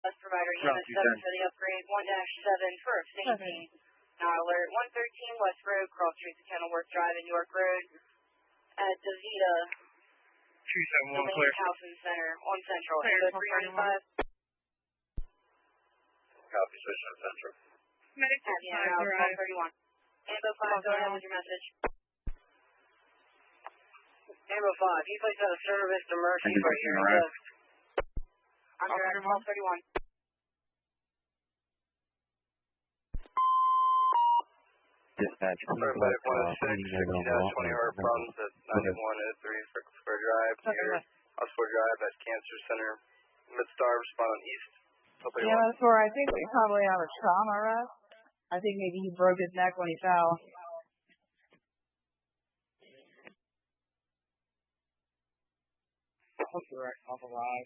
Bus provider EMS 7 for the upgrade 1-7 for safety. Now alert 113 West Road, cross streets of Kenilworth Drive and York Road at Davita 271 clear. Housing Center on Central. Clear, 395. Copy, switch on Central. Medic 1231. Ambo 5, go ahead with your message. Ambo 5, you placed out of service to Mercy for your lift. I'm here at 1231. Dispatch, Medic 106, 20 hour problems at 9103 Freckles Square Drive near Oxford Drive at Cancer Center. Midstar, respond on East. Yeah, that's where I think we probably have a trauma rest. I think maybe he broke his neck when he fell. Off alive.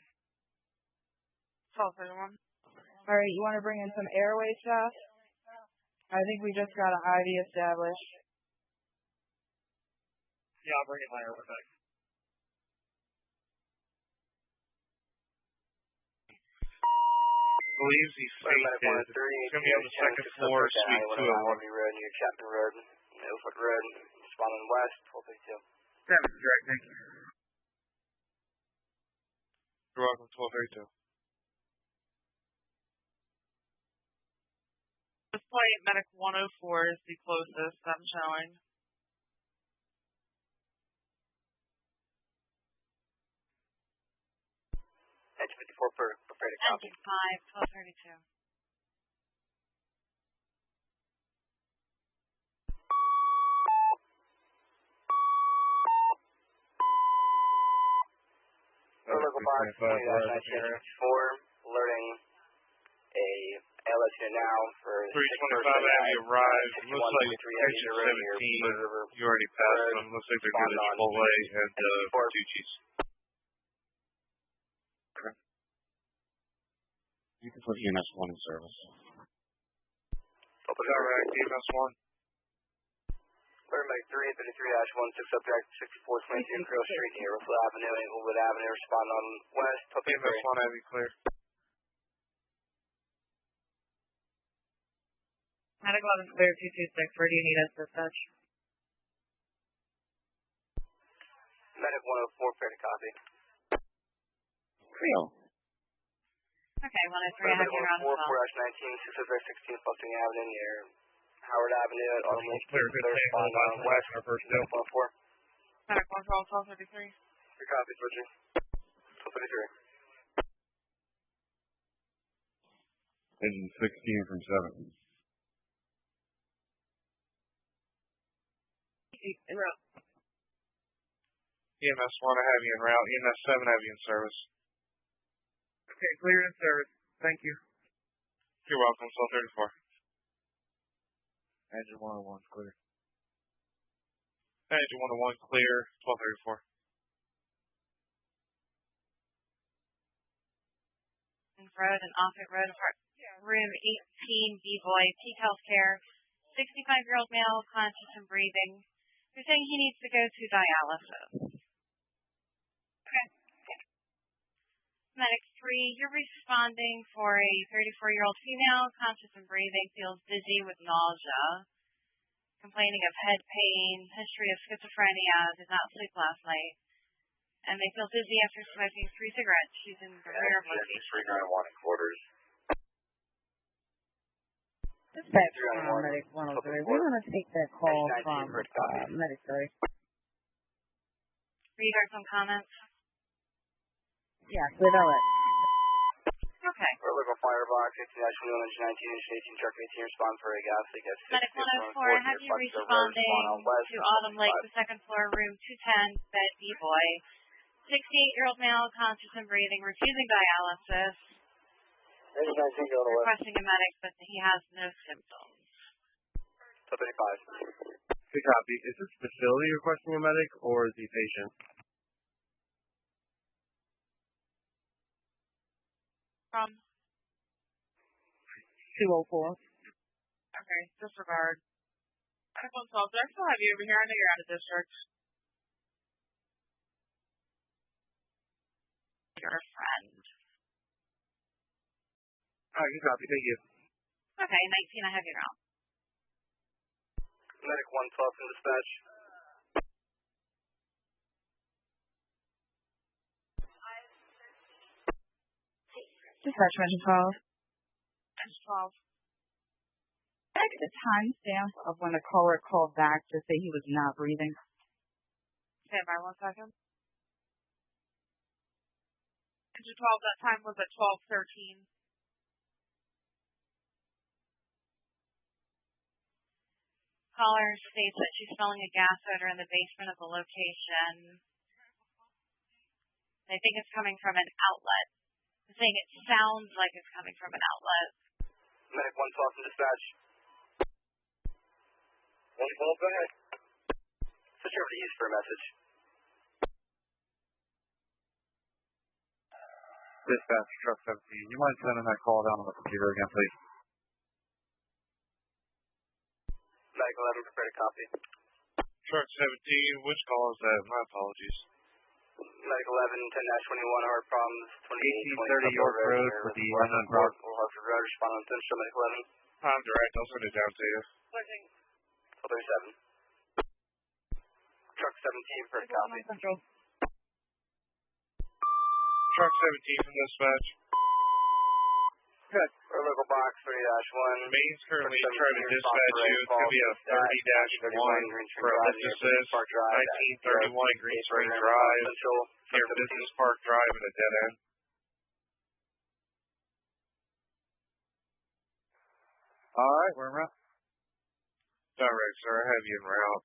1231. All right, you want to bring in some airway stuff? I think we just got an IV established. Yeah, I'll bring it later. Perfect. Believes he's fainted. He's going to be on the second floor, suite 201. Road near Chapman Road, Ilford Road, responding west, 1232. 7, direct, thank you. You're welcome, 1232. Display Medic 104 is the closest I'm showing. Edge 54, prepare to copy. Engine 5, 1232. Local box 20-1964, alerting a ALS unit now for 325 Abbey arrived. Looks like patient 17. You already passed them. Looks like they're good at Chipotle and Bertucci's. Okay. You can put EMS 1 in service. Direct, EMS 1. Medic 333-1, 6 subject 6422 Crow Street near Russell Avenue, Englewood Avenue, respond on west. EMS 1 Abbey clear. Medic 11 clear 226. Where do you need us, dispatch? Medic 104, prepare to copy. Creole. Okay, 103, I have you around as well. 4-19, 6 subject 16 Flushing Avenue near Howard Avenue at Autumn Lake. Clear, good thing. Respond on west. Our first deal. 104. Medic 112, 1233. Your copy, switching. 1233. Engine 16 from 7. EMS 1, I have you en route. EMS 7, I have you in service. Okay, clear in service. Thank you. You're welcome, 1234. Engine 101 clear. Engine 101 clear, 1234. Road and Offit Road, room 18, B-Boy, Peak Healthcare, 65-year-old male, conscious and breathing. They're saying he needs to go to dialysis. Okay. Medic 3, you're responding for a 34-year-old female, conscious and breathing, feels dizzy with nausea, complaining of head pain, history of schizophrenia, did not sleep last night, and they feel dizzy after smoking 3 cigarettes. She's in the rear location. 391 quarters. Dispatch Medic 103. We want to take that call from Medic 3. You got some comments? Yes, with Alex. Okay. Local firebox, 18-19, 18 truck 18, respond for a gas leak at 6. Medic 104, have you responding to Autumn Lake, the second floor, room 210, bed B-Boy. 68-year-old male, conscious and breathing, refusing dialysis. Requesting a medic, but he has no symptoms. 35. Good copy. Is this facility requesting a medic or is he patient? From? 204. Okay, disregard. Medic 112, do I still have you over here? I know you're out of district. You're a friend. Alright, you copy. Thank you. Okay, 19, I have you route. Medic 112 from dispatch. Dispatch mention 12. Mention 12. Can I get the timestamp of when the caller called back to say he was not breathing? Stand by 1 second. Mention 12, that time was at 12:13. Caller states that she's smelling a gas odor in the basement of the location. They think it's coming from an outlet. They're saying it sounds like it's coming from an outlet. Medic 112 from dispatch. 112, go ahead. Switch over to east for a message. Dispatch, truck 17. You mind sending that call down on the computer again, please? Medic 11, prepare to copy. Truck 17, which call is that? My apologies. Medic 11, 10-21, hard problems. 1830 York Road for the unknown road. Hartford Road, respond on Central, Medic 11. I'm direct. I'll send it down to you. 1237. Truck 17, prepare to copy. Central. Truck 17 from dispatch. Good. Or local box 3-1. Main's currently trying to dispatch you. It's going to be a 30-1 from Mrs. 1931 Green Spring Drive near Business Park Drive at a dead end. Alright, we're en route. Direct, sir. I have you en route.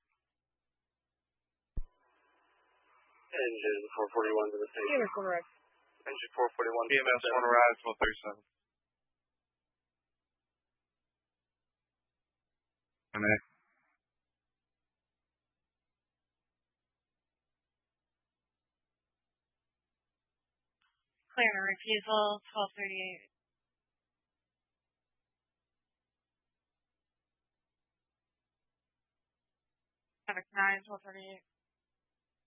Engine 441 to the station. You're correct. Engine 441. BMS 1 arrives 1237. Okay. Clear to refusal, 1238. Medic 9, 1238.